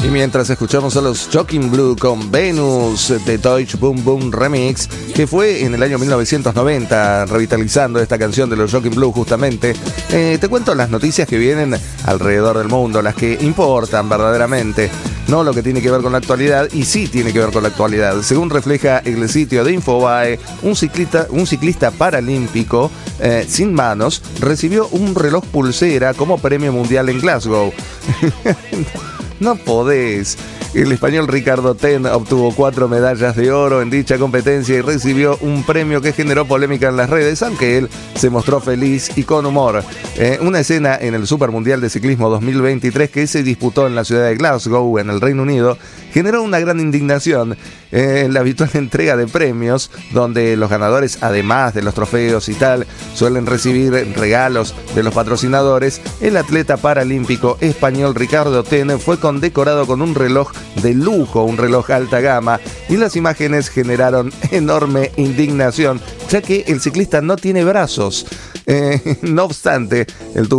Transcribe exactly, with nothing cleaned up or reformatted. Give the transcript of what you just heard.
Y mientras escuchamos a los Shocking Blue con Venus de Deutsche Boom Boom Remix, que fue en el año mil novecientos noventa, revitalizando esta canción de los Shocking Blue justamente, eh, te cuento las noticias que vienen alrededor del mundo, las que importan verdaderamente, no lo que tiene que ver con la actualidad, y sí tiene que ver con la actualidad. Según refleja el sitio de Infobae, un ciclista, un ciclista paralímpico eh, sin manos recibió un reloj pulsera como premio mundial en Glasgow. No podés. El español Ricardo Ten obtuvo cuatro medallas de oro en dicha competencia y recibió un premio que generó polémica en las redes, aunque él se mostró feliz y con humor. Eh, una escena en el Super Mundial de Ciclismo dos mil veintitrés que se disputó en la ciudad de Glasgow, en el Reino Unido, generó una gran indignación eh, en la habitual entrega de premios, donde los ganadores, además de los trofeos y tal, suelen recibir regalos de los patrocinadores. El atleta paralímpico español Ricardo Ten fue condecorado con un reloj de lujo, un reloj alta gama, y las imágenes generaron enorme indignación, ya que el ciclista no tiene brazos. Eh, no obstante, el